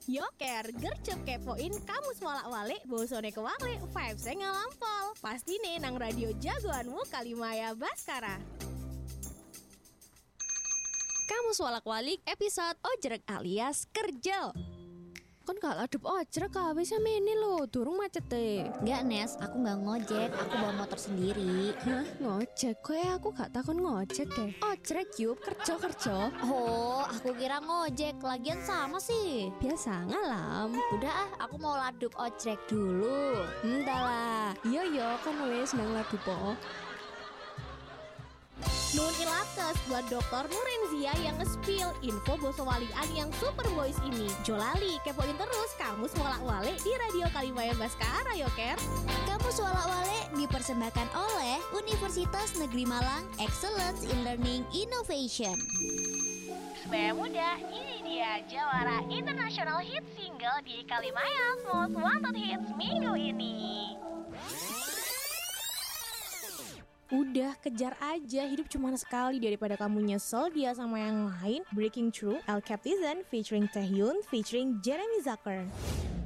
Yoker, gercep kepoin kamus walak-walik, bosone kewalik, vibes-nya ngalampol. Pasti nih nang radio jagoanmu Kalimaya Baskara. Kamus walak-walik episode ojrek alias kerja. Kan gak ladep ojrek kabeh sama ini lo, durung macet deh. Enggak Nes, aku gak ngojek, aku bawa motor sendiri. Hah? Ngojek? Kue aku gak takon ngojek deh. Ojrek yuk, kerja. Oh, aku kira ngojek, lagian sama sih. Biasa ngalam. Udah ah, aku mau laduk ojek dulu. Entahlah, iya kan wes nang ladep po. Nun ilates buat Dr. Nurenzia yang nge-spill info bosowalian yang super boys ini. Jolali, kepoin terus kamus walak-walik di Radio Kalimaya Baskara, Yoker. Kamus walak-walik dipersembahkan oleh Universitas Negeri Malang Excellence in Learning Innovation. Sebaya muda, ini dia jawara international hit single di Kalimaya's Most Wanted Hits minggu ini. Udah, kejar aja, hidup cuma sekali. Daripada kamu nyesel dia sama yang lain. Breaking Through, El Captain featuring Taehyun featuring Jeremy Zucker.